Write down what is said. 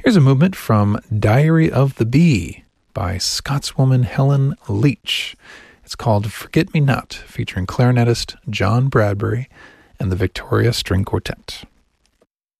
Here's a movement from Diary of the Bee by Scotswoman Helen Leach. It's called Forget Me Not, featuring clarinetist John Bradbury and the Victoria String Quartet.